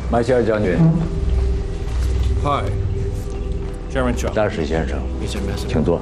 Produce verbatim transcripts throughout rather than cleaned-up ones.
马歇尔将军。 Hi. Chairman Chung. 大使先生，请坐。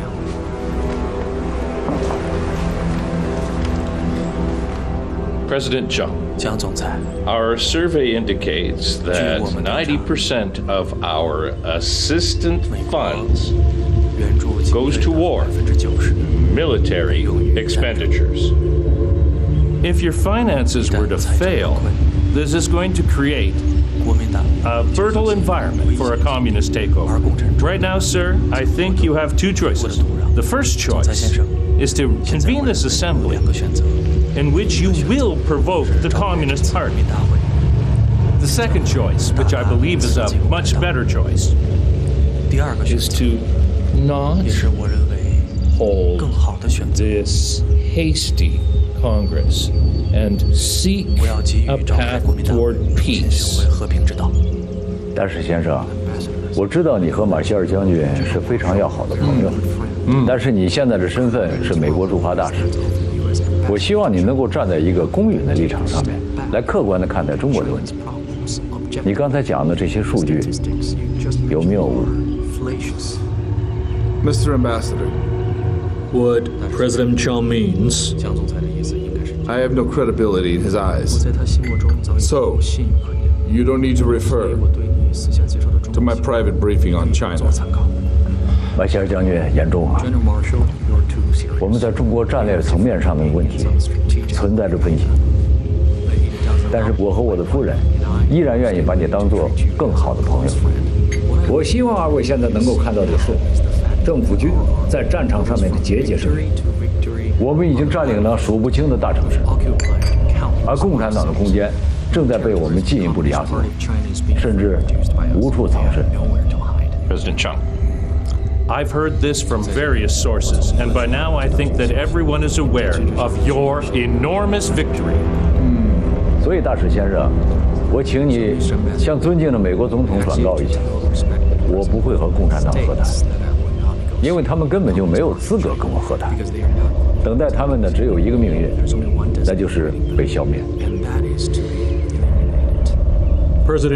President Chung, 江总裁， our survey indicates that ninety percent of our assistant funds 援助 goes to war, 百分之九十 military expenditures. If your finances were to fail, this is going to create 国民党 a fertile environment for a communist takeover. Right now, sir, I think you have two choices. The first choice is to convene this assembly 两个选择， in which you will provoke the Communist Party. 大会 The second choice, which I believe is a much better choice, 第二个选 is 择 to not 也是我认为 hold 更好的选择， this hasty Congress and seek 不要急 a 于召开 path 国民大会， toward 先学 peace. 会和平之道。 大使先生，我知道你和马歇尔将军是非常要好的朋友，嗯，但是你现在的身份是美国驻华大使，我希望你能够站在一个公允的立场上面，来客观地看待中国的问题。你刚才讲的这些数据有谬误。 Mister Ambassador, What President Chung means 江总裁的意思应该是， I have no credibility in his 我 eyes. 在他心目中早已 So 没有信誉可言。 You don't need to 所以 refer 我对你私下介绍的中 to 国 my private briefing on 做 China. 参考。 马歇尔将军言重啊， General Marshall, you're too serious. 我们在中国战略层面上的问题存在着分歧，但是我和我的夫人依然愿意把你当作更好的朋友。我希望二位现在能够看到的是，政府军在战场上面的节节胜利。我们已经占领了数不清的大城市，而共产党的空间正在被我们进一步的压缩，甚至无处藏身。 President Chung, I've heard this from various sources, and by now I think that everyone is aware of your enormous victory. 所以，大使先生，我请你向尊敬的美国总统转告一下，我不会和共产党和谈，因为他们根本就没有资格跟我和谈。等待他们的只有一个命运，那就是被消灭。 President